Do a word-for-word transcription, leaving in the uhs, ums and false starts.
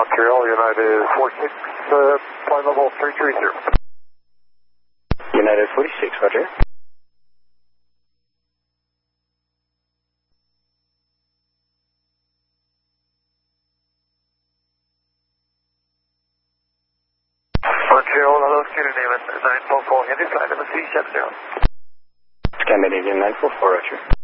Montreal, United forty-six, uh, flight level three three zero. United forty-six, roger. Montreal, hello, student name nine four four, Indy flight number three seven zero. Scandinavian nine four four, roger.